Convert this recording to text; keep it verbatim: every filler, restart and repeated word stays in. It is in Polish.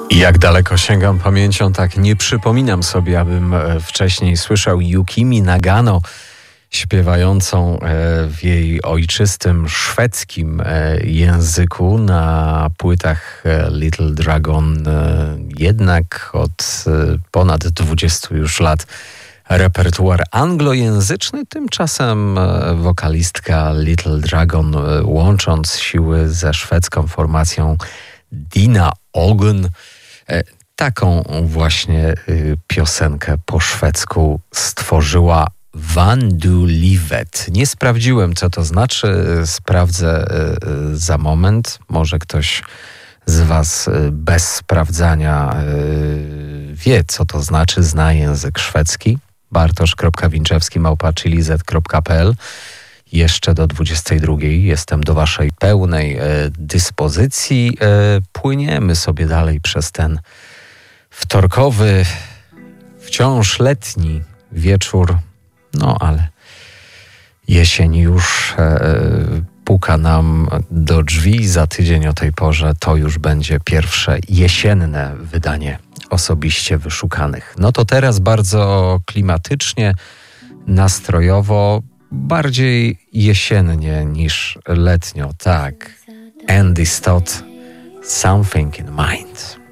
I jak daleko sięgam pamięcią, tak nie przypominam sobie, abym wcześniej słyszał Yukimi Nagano śpiewającą w jej ojczystym szwedzkim języku na płytach Little Dragon. Jednak od ponad dwudziestu już lat repertuar anglojęzyczny, tymczasem wokalistka Little Dragon, łącząc siły ze szwedzką formacją Dina Ogun, taką właśnie piosenkę po szwedzku stworzyła Van du Livet. Nie sprawdziłem, co to znaczy. Sprawdzę za moment. Może ktoś z was bez sprawdzania wie, co to znaczy, zna język szwedzki. bartosz kropka winczewski małpa chilizet kropka p l. Jeszcze do dwudziestej drugiej jestem do waszej pełnej dyspozycji. Płyniemy sobie dalej przez ten wtorkowy, wciąż letni wieczór. No ale jesień już e, puka nam do drzwi. Za tydzień o tej porze to już będzie pierwsze jesienne wydanie osobiście wyszukanych. No to teraz bardzo klimatycznie, nastrojowo, bardziej jesiennie niż letnio. Tak, Andy Stott, Something in Mind.